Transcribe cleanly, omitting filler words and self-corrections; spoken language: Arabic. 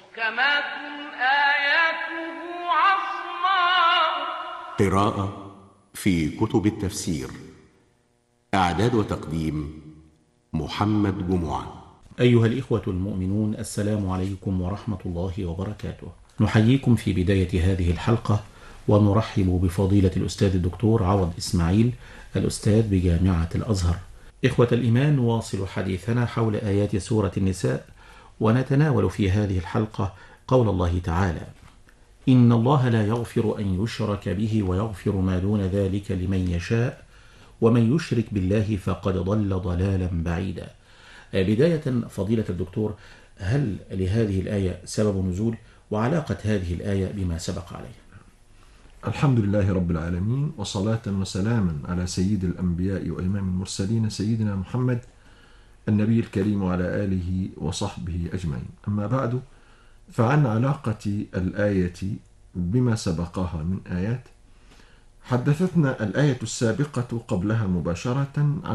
محكمات آياته عصماء. قراءة في كتب التفسير. إعداد وتقديم محمد جمعة. أيها الإخوة المؤمنون، السلام عليكم ورحمة الله وبركاته. نحييكم في بداية هذه الحلقة ونرحب بفضيلة الأستاذ الدكتور عوض إسماعيل، الأستاذ بجامعة الأزهر. إخوة الإيمان، نواصل حديثنا حول آيات سورة النساء، ونتناول في هذه الحلقة قول الله تعالى: إن الله لا يغفر أن يشرك به ويغفر ما دون ذلك لمن يشاء ومن يشرك بالله فقد ضل ضلالا بعيدا. بداية فضيلة الدكتور، هل لهذه الآية سبب نزول، وعلاقة هذه الآية بما سبق عليه؟ الحمد لله رب العالمين، وصلاة وسلاما على سيد الأنبياء وإمام المرسلين سيدنا محمد النبي الكريم وعلى آله وصحبه أجمعين. أما بعد، فعن علاقة الآية بما سبقها من آيات، حدثتنا الآية السابقة قبلها مباشرة عن